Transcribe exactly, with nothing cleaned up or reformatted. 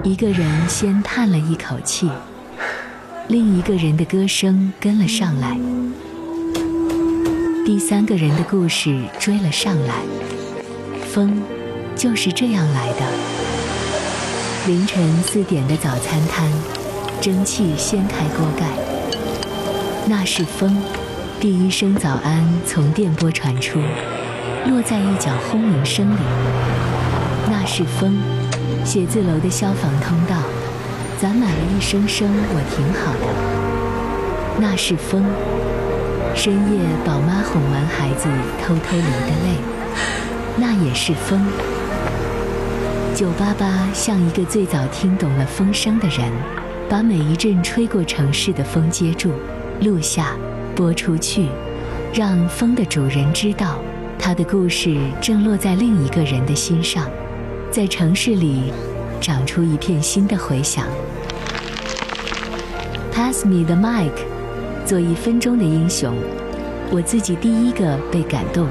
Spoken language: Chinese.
一个人先叹了一口气，另一个人的歌声跟了上来，第三个人的故事追了上来。风就是这样来的。凌晨四点的早餐摊，蒸汽掀开锅盖，那是风。第一声早安从电波传出，落在一角轰鸣声里，那是风。写字楼的消防通道攒满了一声声我挺好的，那是风。深夜宝妈哄完孩子偷偷流的泪，那也是风。九八八像一个最早听懂了风声的人，把每一阵吹过城市的风接住，录下，播出去，让风的主人知道，他的故事正落在另一个人的心上，在城市里长出一片新的回响。 Pass me the mic， 做一分钟的英雄，我自己第一个被感动。